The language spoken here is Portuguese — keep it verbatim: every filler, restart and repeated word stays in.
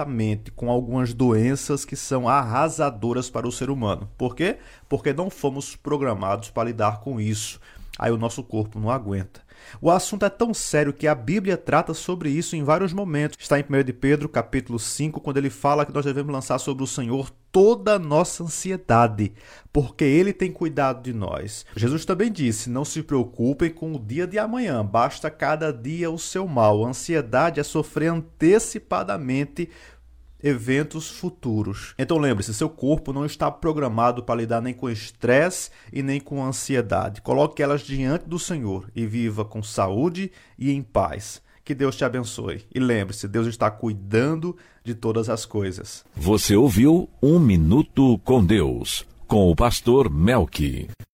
imediatamente com algumas doenças que são arrasadoras para o ser humano. Por quê? Porque não fomos programados para lidar com isso. Aí o nosso corpo não aguenta. O assunto é tão sério que a Bíblia trata sobre isso em vários momentos. Está em primeira de Pedro, capítulo cinco, quando ele fala que nós devemos lançar sobre o Senhor toda a nossa ansiedade, porque Ele tem cuidado de nós. Jesus também disse, não se preocupem com o dia de amanhã, basta cada dia o seu mal. A ansiedade é sofrer antecipadamente eventos futuros. Então lembre-se, seu corpo não está programado para lidar nem com estresse e nem com ansiedade. Coloque elas diante do Senhor e viva com saúde e em paz. Que Deus te abençoe. E lembre-se, Deus está cuidando de todas as coisas. Você ouviu Um Minuto com Deus, com o pastor Melqui.